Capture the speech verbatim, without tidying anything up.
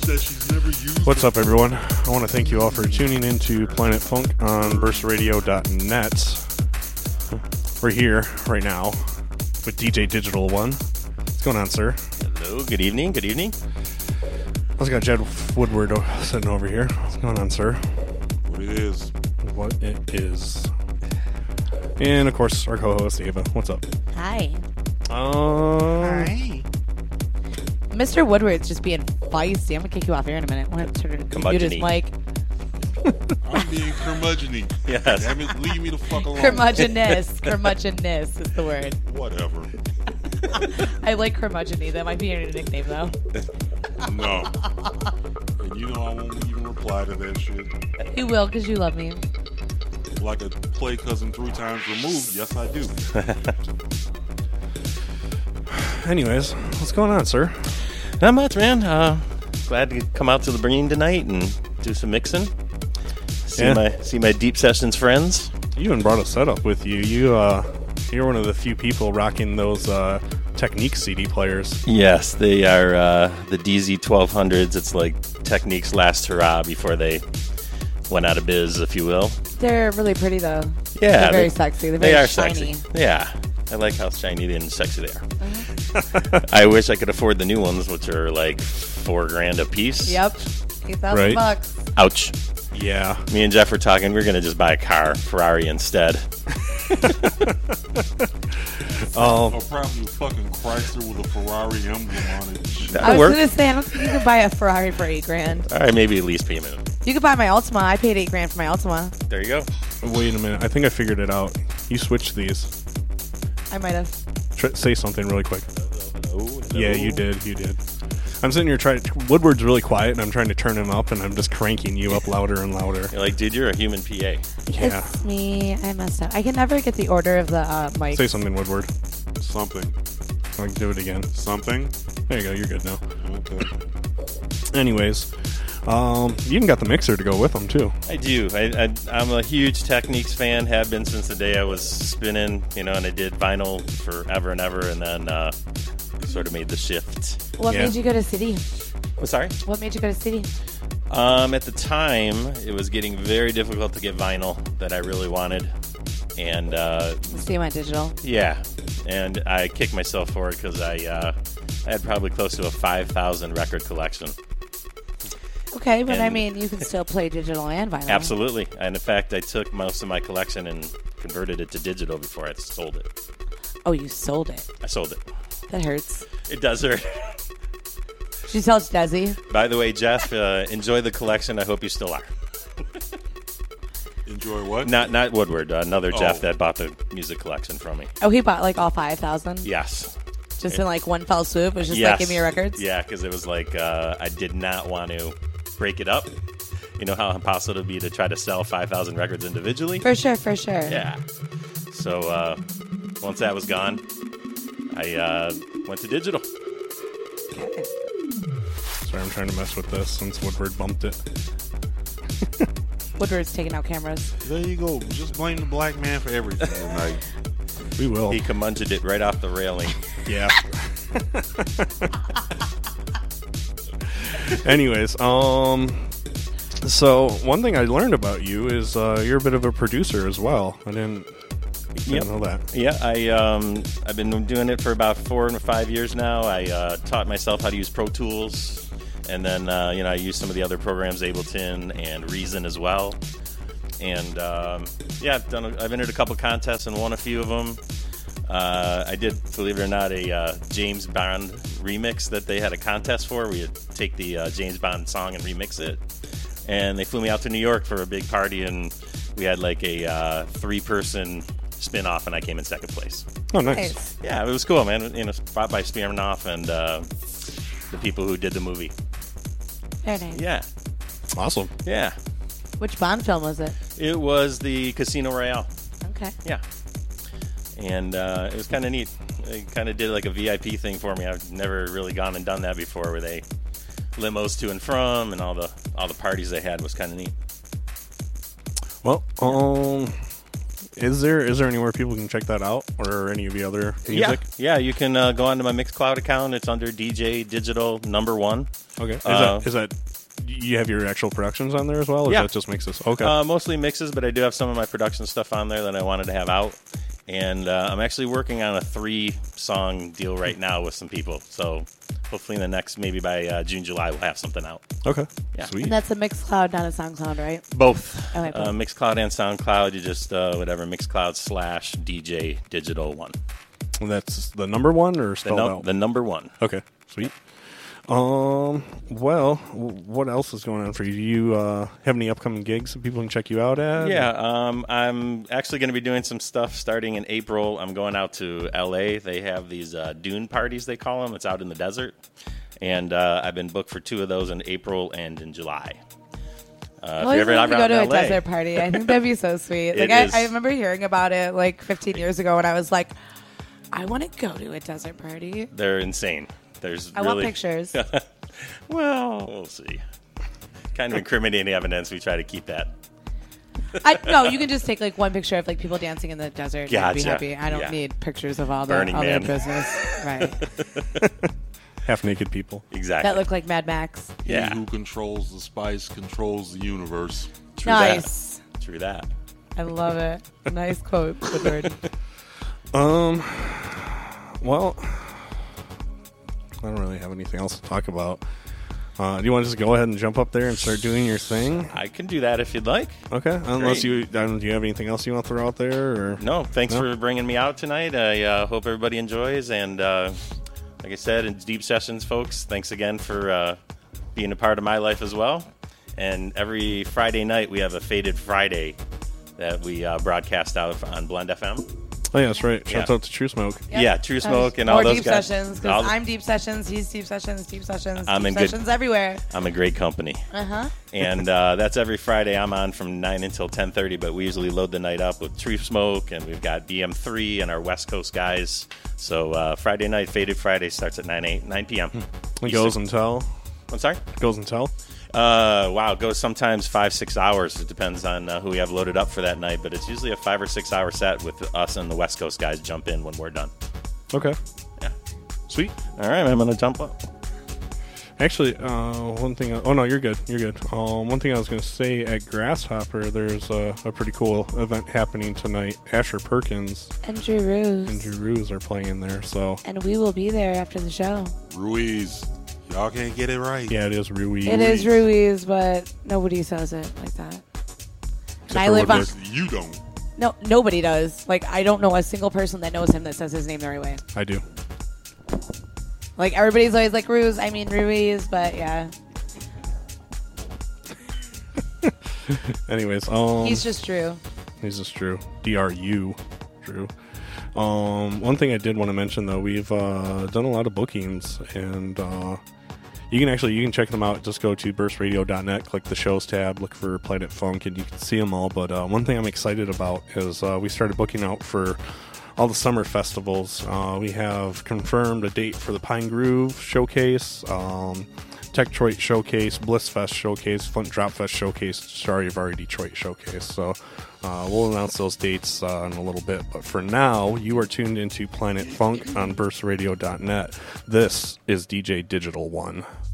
that she's never used. What's up, everyone? I want to thank you all for tuning into Planet Funk on burst radio dot net. We're here right now with D J Digital One. What's going on, sir? Hello, good evening, good evening. Also got Jed Woodward sitting over here. What's going on, sir? What it is. What it is. And, of course, our co-host, Ava. What's up? Hi. Um, Hi. Mister Woodward's just being feisty. I'm going to kick you off here in a minute. I'm going to turn to mute his mic. I'm being curmudgeon-y. Yes. Damn it, leave me the fuck alone. Curmudgeonness. Curmudgeonness is the word. Whatever. I like curmudgeon-y. That might be your nickname, though. No. And you know I won't even reply to that shit. You will, because you love me. Like a play cousin three times removed, yes I do. Anyways, what's going on, sir? Not much, man. Uh, glad to come out to the Breen tonight and do some mixing. See Yeah. my see my Deep Sessions friends. You even brought a setup with you. You, uh, you're one of the few people rocking those uh, Technique C D players. Yes, they are uh, the D Z twelve hundreds. It's like Technique's last hurrah before they went out of biz, if you will. They're really pretty, though. Yeah, They're very they- sexy. They're They very are shiny. sexy. Yeah, I like how shiny and sexy they are. Uh-huh. I wish I could afford the new ones, which are like four grand a piece. Yep. eight thousand Right. bucks. Ouch. Yeah. Me and Jeff were talking. We're gonna just buy a car, Ferrari instead. Oh, Or probably a fucking Chrysler with a Ferrari emblem on it. That'll I was work. going to say, I don't think you can buy a Ferrari for eight grand. All right, maybe a lease payment. You could buy my Altima. I paid eight grand for my Altima. There you go. wait a minute. I think I figured it out. You switched these. I might have. Try, say something really quick. Oh, Yeah, you did. You did. I'm sitting here trying. Woodward's really quiet, and I'm trying to turn him up, and I'm just cranking you up louder and louder. You're like, dude, you're a human P A. Yeah. It's me. I messed up. I can never get the order of the uh, mic. Say something, Woodward. Something. Like, do it again. Something. There you go. You're good now. Okay. Anyways, um, you even got the mixer to go with them too. I do. I, I, I'm a huge Techniques fan. Have been since the day I was spinning, you know, and I did vinyl forever and ever, and then uh, sort of made the shift. What Yeah. made you go to City? Oh, sorry. What made you go to City? Um, at the time, it was getting very difficult to get vinyl that I really wanted, and uh, So you went digital. yeah, and I kicked myself for it because I uh, I had probably close to a five thousand record collection. Okay, but I And- mean, you can still play digital and vinyl. Absolutely, and in fact, I took most of my collection and converted it to digital before I sold it. Oh, you sold it. I sold it. That hurts. It does hurt. Did you tell Desi? By the way, Jeff, uh, enjoy the collection. I hope you still are. Enjoy what? Not not Woodward, uh, another Oh. Jeff that bought the music collection from me. Oh, he bought like all five thousand? Yes. Just in like one fell swoop? It was just yes. like, give me your records? Yeah, because it was like uh, I did not want to break it up. You know how impossible it would be to try to sell five thousand records individually? For sure, for sure. Yeah. So uh, once that was gone, I uh, went to digital. Okay. Sorry, I'm trying to mess with this since Woodward bumped it. Woodward's taking out cameras. There you go. Just blame the black man for everything tonight. We will. He curmudgeoned it right off the railing. Yeah. Anyways, um, so one thing I learned about you is uh, you're a bit of a producer as well. I didn't, didn't Yep. know that. Yeah, I um, I've been doing it for about four and five years now. I uh, taught myself how to use Pro Tools, and then uh, you know I use some of the other programs, Ableton and Reason as well. And um, yeah, I've done. A, I've entered a couple contests and won a few of them. Uh, I did, believe it or not, a uh, James Bond remix that they had a contest for. We would take the uh, James Bond song and remix it, and they flew me out to New York for a big party, and we had like a uh, three-person spin-off, and I came in second place. Oh, nice. Nice. Yeah, it was cool, man. You know, brought by Smirnoff and uh, the people who did the movie. Very nice. Yeah, Awesome. yeah. Which Bond film was it? It was the Casino Royale. Okay. Yeah. And uh, it was kind of neat. They kind of did like a V I P thing for me. I've never really gone and done that before, where they limos to and from, and all the all the parties they had was kind of neat. Well, um, is there is there anywhere people can check that out, or any of the other music? Yeah, yeah. You can uh, go onto my Mixcloud account. It's under D J Digital Number One. Okay. Is, Uh, that, is that you have your actual productions on there as well? Or Yeah. is that just mixes? Okay. Uh, mostly mixes, but I do have some of my production stuff on there that I wanted to have out. And uh, I'm actually working on a three-song deal right now with some people. So hopefully in the next, maybe by uh, June, July, we'll have something out. okay. yeah. Sweet. And that's a Mixcloud, not a SoundCloud, right? Both. Okay, uh, cool. Mixcloud and SoundCloud. You just, uh, whatever, Mixcloud slash D J Digital One. And that's the number one or The, spelled num- out? the number one. Okay. Sweet. Um. Well, w- what else is going on for you? Do you uh, have any upcoming gigs that people can check you out at? Yeah, um, I'm actually going to be doing some stuff starting in April. I'm going out to L A. They have these uh, dune parties, they call them. It's out in the desert. And uh, I've been booked for two of those in April and in July. Uh, I always wanted to go around to a L A, desert party. I think that'd be so sweet. It Like I, is. I remember hearing about it like fifteen years ago, and I was like, I want to go to a desert party. they're insane. There's I really, want pictures. Well, we'll see. Kind of incriminating evidence. We try to keep that. I, no, you can just take like one picture of like people dancing in the desert. And be Gotcha. happy. I don't Yeah. need pictures of all the Burning all Man. their business. Right. Half naked people. Exactly. That look like Mad Max. Yeah. He who controls the spice controls the universe. True Nice. That. True that. I love it. Nice quote, Woodward. Um. Well, I don't really have anything else to talk about. Uh, do you want to just go ahead and jump up there and start doing your thing? I can do that if you'd like. Okay. Unless Great. you, um, do you have anything else you want to throw out there? Or No, thanks No? for bringing me out tonight. I uh, hope everybody enjoys. And uh, like I said, in Deep Sessions, folks, thanks again for uh, being a part of my life as well. And every Friday night, we have a Faded Friday that we uh, broadcast out on Blend F M. Oh yeah, that's right. Shout Yeah. out to True Smoke. Yep. Yeah, True Smoke and all or those Deep guys. Sessions, All- because I'm Deep Sessions, he's Deep Sessions, Deep Sessions, I'm Deep in good- Sessions everywhere. I'm a great company. Uh-huh. And uh, that's every Friday. I'm on from nine until ten thirty, but we usually load the night up with True Smoke, and we've got B M three and our West Coast guys. So uh, Friday night, Faded Friday, starts at nine p.m. It goes until. I'm sorry? Goes until. Uh, wow, it goes sometimes five, six hours. It depends on uh, who we have loaded up for that night, but it's usually a five or six hour set with us and the West Coast guys jump in when we're done. Okay. Yeah. Sweet. All right, I'm going to jump up. Actually, uh, one thing. Oh no, you're good. You're good. Um, one thing I was going to say at Grasshopper, there's a, a pretty cool event happening tonight. Asher Perkins And Drew Ruse. and Drew Ruse are playing there. So And we will be there after the show. Ruiz, y'all can't get it right. yeah, it is Ruiz. It is Ruiz, but nobody says it like that. And I for live on. Woodward. You don't. No, nobody does. Like, I don't know a single person that knows him that says his name the right way. I do. Like, everybody's always like Ruiz, I mean Ruiz, but yeah. Anyways, um, He's just Drew. He's just Drew. D R U. Drew. Um, one thing I did want to mention though, we've uh, done a lot of bookings, and uh, you can actually you can check them out. Just go to burst radio dot net, click the shows tab, look for Planet Funk, and you can see them all. But uh, one thing I'm excited about is uh, we started booking out for all the summer festivals. Uh, we have confirmed a date for the Pine Groove Showcase, um, Tech Detroit Showcase, Bliss Fest Showcase, Flint Drop Fest Showcase, Charivari Detroit Showcase. So uh, we'll announce those dates uh, in a little bit. But for now, you are tuned into Planet Funk on burst radio dot net. This is D J Digital One.